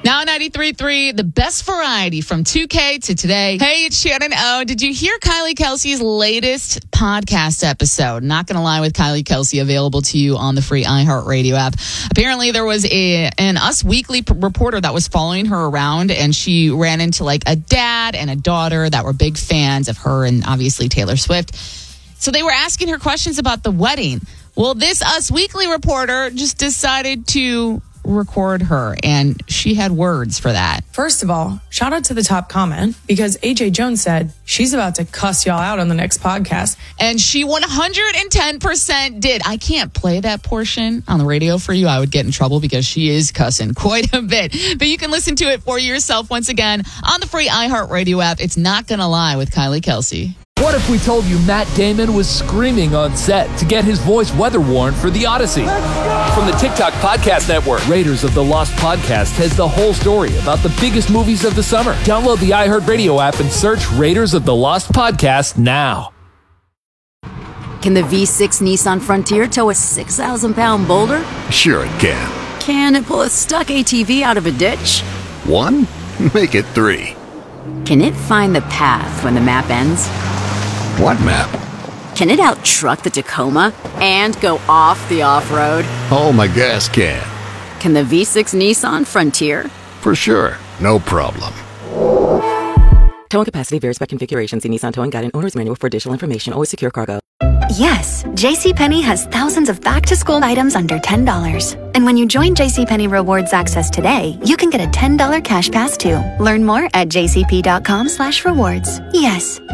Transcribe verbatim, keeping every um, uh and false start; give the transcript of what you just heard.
Now ninety-three point three, the best variety from two K to today. Hey, it's Shannon O. Did you hear Kylie Kelsey's latest podcast episode? Not going to lie with Kylie Kelsey, available to you on the free iHeartRadio app. Apparently, there was a an Us Weekly p- reporter that was following her around, and she ran into like a dad and a daughter that were big fans of her and obviously Taylor Swift. So they were asking her questions about the wedding. Well, this Us Weekly reporter just decided to record her, and she had words for that. First of all, shout out to the top comment, because A J Jones said she's about to cuss y'all out on the next podcast. And she one hundred ten percent did. I can't play that portion on the radio for you. I would get in trouble because she is cussing quite a bit. But you can listen to it for yourself once again on the free iHeartRadio app. It's Not Gonna Lie with Kylie Kelsey. What if we told you Matt Damon was screaming on set to get his voice weather-worn for The Odyssey? From the TikTok Podcast Network, Raiders of the Lost Podcast has the whole story about the biggest movies of the summer. Download the iHeartRadio app and search Raiders of the Lost Podcast now. Can the V six Nissan Frontier tow a six thousand pound boulder? Sure it can. Can it pull a stuck A T V out of a ditch? One? Make it three. Can it find the path when the map ends? What map? Can it out-truck the Tacoma and go off the off-road? Oh, my gas can. Can the V six Nissan Frontier? For sure. No problem. Towing capacity varies by configuration. See Nissan Towing Guide and Owner's Manual for additional information. Always secure cargo. Yes, JCPenney has thousands of back-to-school items under ten dollars. And when you join JCPenney Rewards Access today, you can get a ten dollars cash pass too. Learn more at jcp.com slash rewards. Yes,